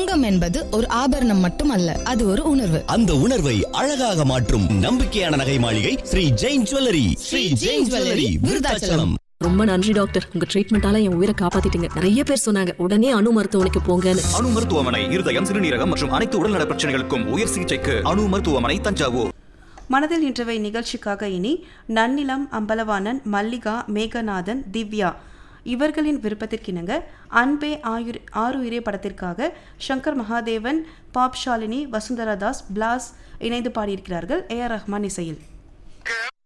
தங்கம் என்பது ஒரு ஆபரணம் மட்டுமல்ல, அது ஒரு உணர்வு. அந்த உணர்வை அழகாக மாற்றும் நம்பிக்கையான நகை மாளிகை ஸ்ரீ ஜெயின் ஜுவல்லரி. ஸ்ரீ ஜெயின் ஜுவல்லரி, விருத்தாச்சலம். ரொம்ப நன்றி டாக்டர், உங்க ட்ரீட்மெண்டால என் உயிரை காப்பாத்திட்டீங்க. நிறைய பேர் சொன்னாங்க உடனே அணு மருத்துவமனைக்கு போங்கன்னு. அணு மருத்துவமனை இருதயம், சிறுநீரகம் மற்றும் அனைத்து உடல்நல பிரச்சனைகளுக்கும் உயர் சிகிச்சைக்கு அணு மருத்துவமனை, தஞ்சாவூர். மனதில் இன்றவை நிகழ்ச்சிக்காக இனி நன்னிலம் அம்பலவாணன், மல்லிகா, மேகநாதன், திவ்யா இவர்களின் விருப்பத்திற்கிணங்க அன்பே ஆறுயிரே படத்திற்காக சங்கர் மகாதேவன், பாப் ஷாலினி, வசுந்தரா தாஸ், பிளாஸ் இணைந்து பாடியிருக்கிறார்கள். AR ரஹ்மான் இசையில்.